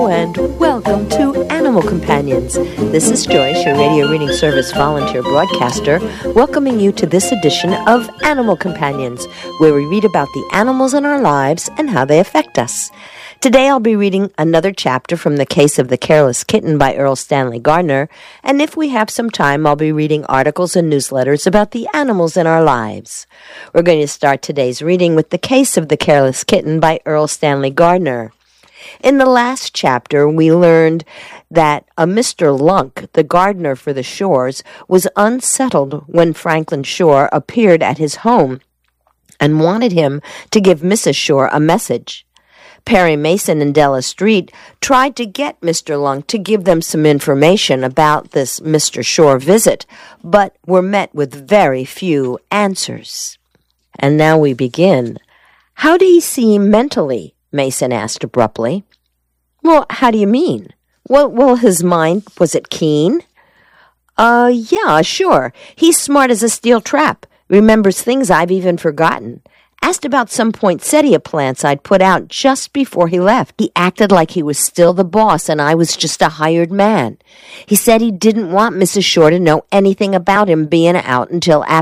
And welcome to Animal Companions. This is Joyce, your radio reading service volunteer broadcaster, welcoming you to this edition of Animal Companions, where we read about the animals in our lives and how they affect us. Today I'll be reading another chapter from The Case of the Careless Kitten by Erle Stanley Gardner, and if we have some time, I'll be reading articles and newsletters about the animals in our lives. We're going to start today's reading with The Case of the Careless Kitten by Erle Stanley Gardner. In the last chapter, we learned that a Mr. Lunk, the gardener for the Shores, was unsettled when Franklin Shore appeared at his home and wanted him to give Mrs. Shore a message. Perry Mason and Della Street tried to get Mr. Lunk to give them some information about this Mr. Shore visit, but were met with very few answers. And now we begin. How did he seem mentally? Mason asked abruptly. Well, how do you mean? Well, his mind, was it keen? Yeah, sure. He's smart as a steel trap. Remembers things I've even forgotten. Asked about some poinsettia plants I'd put out just before he left. He acted like he was still the boss and I was just a hired man. He said he didn't want Mrs. Shore to know anything about him being out until after